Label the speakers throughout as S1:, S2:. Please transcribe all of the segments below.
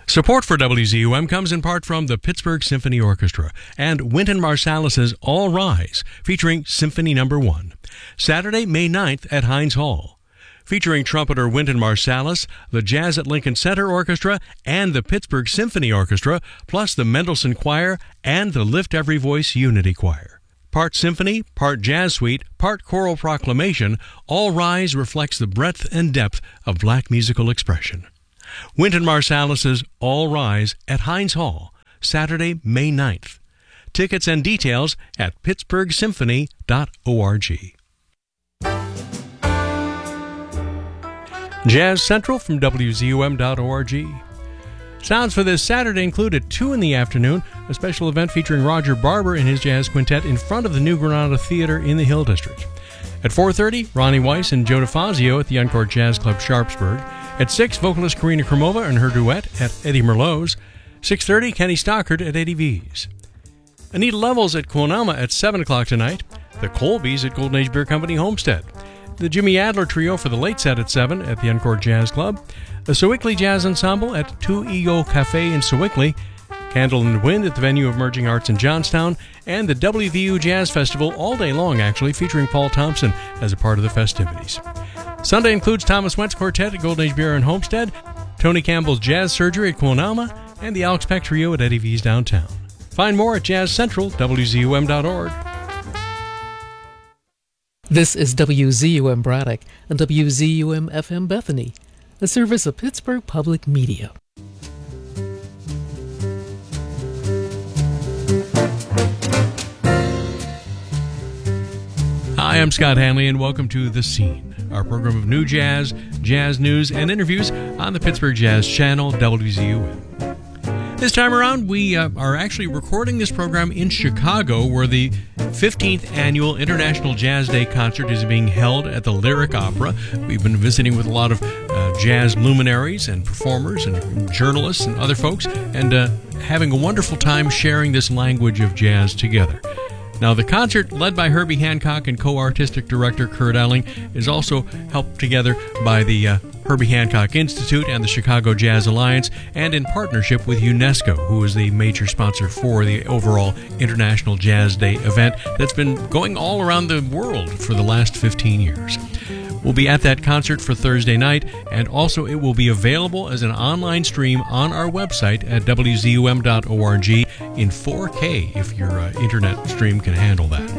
S1: Support for WZUM comes in part from the Pittsburgh Symphony Orchestra and Wynton Marsalis's All Rise, featuring Symphony No. 1. Saturday, May 9th at Heinz Hall. Featuring trumpeter Wynton Marsalis, the Jazz at Lincoln Center Orchestra, and the Pittsburgh Symphony Orchestra, plus the Mendelssohn Choir and the Lift Every Voice Unity Choir. Part symphony, part jazz suite, part choral proclamation, All Rise reflects the breadth and depth of black musical expression. Wynton Marsalis's All Rise at Heinz Hall, Saturday, May 9th. Tickets and details at pittsburghsymphony.org. Jazz Central from WZUM.org. Sounds for this Saturday include at 2 in the afternoon, a special event featuring Roger Barber and his jazz quintet in front of the New Granada Theater in the Hill District. At 4:30, Ronnie Weiss and Joe DeFazio at the Encore Jazz Club Sharpsburg. At 6, vocalist Karina Krumova and her duet at Eddie Merlot's. 6:30, Kenny Stockard at Eddie V's. Anita Levels at Quonama at 7 o'clock tonight. The Colbys at Golden Age Beer Company Homestead. The Jimmy Adler Trio for the late set at 7 at the Encore Jazz Club. The Sewickley Jazz Ensemble at 2 Ego Cafe in Sewickley. Candle and Wind at the Venue of Merging Arts in Johnstown. And the WVU Jazz Festival all day long, actually, featuring Paul Thompson as a part of the festivities. Sunday includes Thomas Wentz Quartet at Golden Age Beer and Homestead, Tony Campbell's Jazz Surgery at Quonama, and the Alex Peck Trio at Eddie V's downtown. Find more at Jazz Central, WZUM.org.
S2: This is WZUM Braddock and WZUM FM Bethany, a service of Pittsburgh Public Media.
S1: Hi, I'm Scott Hanley, and welcome to The Scene, our program of new jazz, jazz news, and interviews on the Pittsburgh Jazz Channel, WZUM. This time around, we are actually recording this program in Chicago, where the 15th Annual International Jazz Day concert is being held at the Lyric Opera. We've been visiting with a lot of jazz luminaries and performers and journalists and other folks, and having a wonderful time sharing this language of jazz together. Now, the concert, led by Herbie Hancock and co-artistic director Kurt Elling, is also helped together by the Herbie Hancock Institute and the Chicago Jazz Alliance, and in partnership with UNESCO, who is the major sponsor for the overall International Jazz Day event that's been going all around the world for the last 15 years. We'll be at that concert for Thursday night, and also it will be available as an online stream on our website at WZUM.org in 4K if your internet stream can handle that.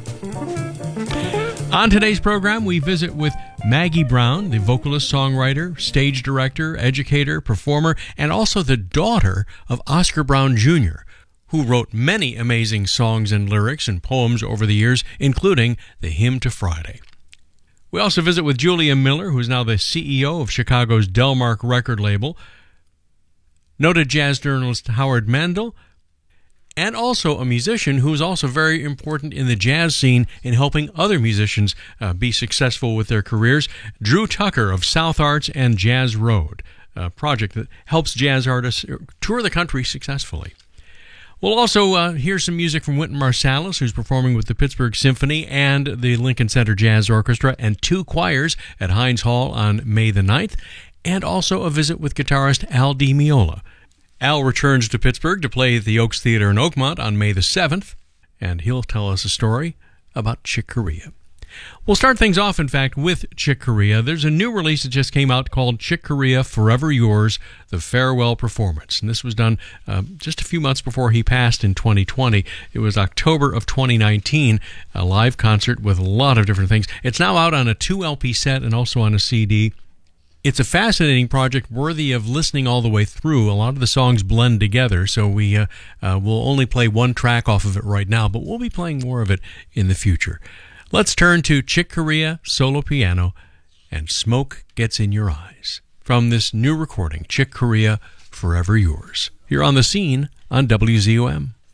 S1: On today's program, we visit with Maggie Brown, the vocalist, songwriter, stage director, educator, performer, and also the daughter of Oscar Brown Jr., who wrote many amazing songs and lyrics and poems over the years, including The Hymn to Friday. We also visit with Julia Miller, who is now the CEO of Chicago's Delmark record label, noted jazz journalist Howard Mandel, and also a musician who is also very important in the jazz scene in helping other musicians be successful with their careers, Drew Tucker of South Arts and Jazz Road, a project that helps jazz artists tour the country successfully. We'll also hear some music from Wynton Marsalis, who's performing with the Pittsburgh Symphony and the Lincoln Center Jazz Orchestra and 2 choirs at Heinz Hall on May the 9th, and also a visit with guitarist Al Di Meola. Al returns to Pittsburgh to play at the Oaks Theater in Oakmont on May the 7th, and he'll tell us a story about Chick Corea. We'll start things off, in fact, with Chick Corea. There's a new release that just came out called Chick Corea Forever Yours, The Farewell Performance. And this was done just a few months before he passed in 2020. It was October of 2019, a live concert with a lot of different things. It's now out on a 2 LP set and also on a CD. It's a fascinating project worthy of listening all the way through. A lot of the songs blend together, so we will only play one track off of it right now, but we'll be playing more of it in the future. Let's turn to Chick Corea solo piano and Smoke Gets in Your Eyes from this new recording, Chick Corea Forever Yours. You're on The Scene on WZUM.